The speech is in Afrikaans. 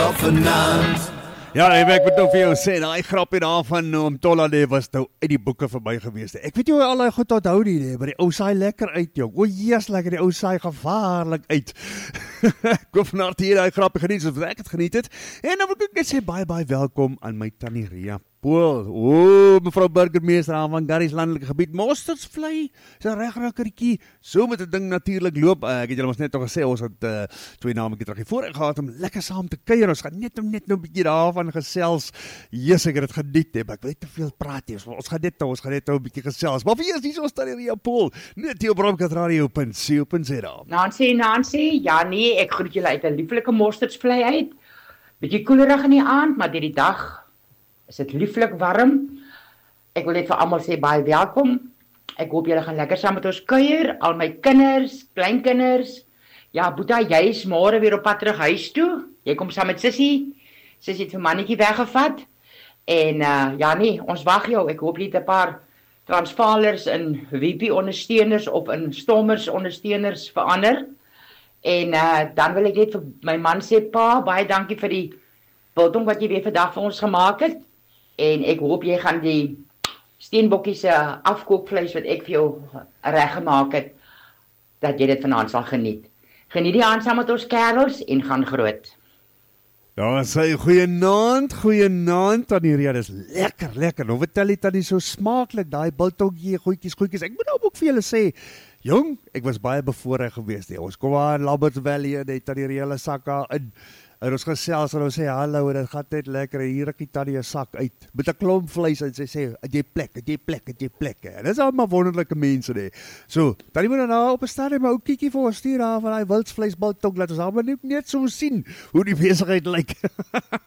grap vanaand. Ja, ek moet nou vir jou sê, daai grappie daar van Mtolade was nou uit die boeke verby gewees. Ek weet jy hoe al daai goed onthou nie, maar die ou saai lekker uit, jong. O, yes, lekker, die ou saai gevaarlik uit. Ek hoop van harte hier daai grappie geniet, soos ek het geniet het. En dan wil ek net sê, baie welkom aan my Tannie Ria Pool. O, mevrou burgemeester van Garries landelike gebied, Mosterdvlei, is 'n regrakkertjie. So met 'n ding natuurlik loop. Ek het julle ons net al gesê, ons het 2 naamtjie terug voor gehad om lekker saam te kuier. Ons gaan net nou 'n bietjie daarvan gesels. Jesus, ek het dit geniet, maar ek wil nie te veel praat nie. Ons gaan net nou 'n bietjie gesels. Maar vir eers hier is ons Tannie Ria Pool, net hier op Bronkhortradio.co.za. Nancy, ja nee, ek groet julle uit 'n lieflike Mosterdvlei uit. Bietjie koelerig in die aand, maar deur die dag is dit lieflik warm. Ek wil net vir almal sê baie welkom. Ek hoop julle gaan lekker saam met ons kuier, al my kinders, kleinkinders. Ja, Boeta, jy is môre weer op pad terug huis toe. Jy kom saam met Sissie. Sissie het vir mannetjie weggevat. En ja nee, ons wag jou. Ek hoop jy het 'n paar Transvalers in WP ondersteuners of in Stormers ondersteuners verander. En dan wil ek net vir my man sê, pa, baie dankie vir die biltong wat jy weer vandag vir ons gemaak het. En ek hoop jy gaan die steenbokkie se afkookvleis wat ek vir jou reggemaak het, dat jy dit vanaand sal geniet. Geniet die aand saam met ons kerels en gaan groot. Ja, sê goeienaand Tannie Ria, dis lekker. Nou vertel jy Tannie so smaaklik, daai biltonggie, goedjies. Ek moet nou ook vir julle sê, jong, ek was baie bevoorreg geweest. Ons kom aan Lamberts Valley en het Tannie Ria se sakke in. En ons gesels en ons sê hallo, dit gaan net lekker. Hier ruk die Tannie 'n sak uit met 'n klomp vleis en sy sê, "Het jy plek?" En dis al maar wonderlike mense hè. So, Tannie moet nou op 'n stadium maar ou kykie vir ons stuur daar van daai wildsvleisbiltong, laat ons almal net so sien hoe die besigheid lyk.